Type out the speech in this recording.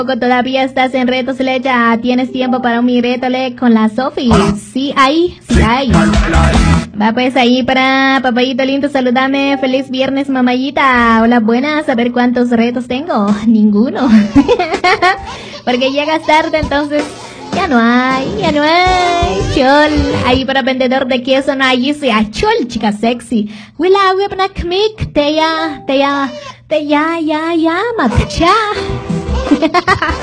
Todavía estás en retos, Lecha. ¿Tienes tiempo para un mi reto, con la Sofi? Sí hay. Va pues ahí para papayito lindo, saludame. Feliz viernes, mamayita. Hola, buenas. A ver cuántos retos tengo. Ninguno. Porque llegas tarde, entonces ya no hay. Chol. Ahí para vendedor de queso no hay. Sea chol, chica sexy. Willa, wibna kmik. Te ya, matcha.